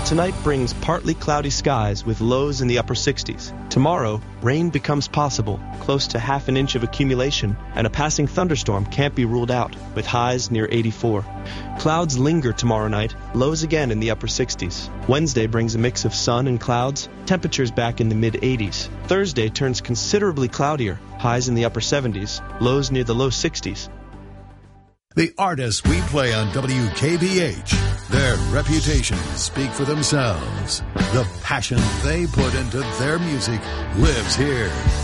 Tonight brings partly cloudy skies with lows in the upper 60s. Tomorrow, rain becomes possible, close to half an inch of accumulation, and a passing thunderstorm can't be ruled out, with highs near 84. Clouds linger tomorrow night, lows again in the upper 60s. Wednesday brings a mix of sun and clouds, temperatures back in the mid-80s. Thursday turns considerably cloudier, highs in the upper 70s, lows near the low 60s. The artists we play on WKBH, their reputations speak for themselves. The passion they put into their music lives here.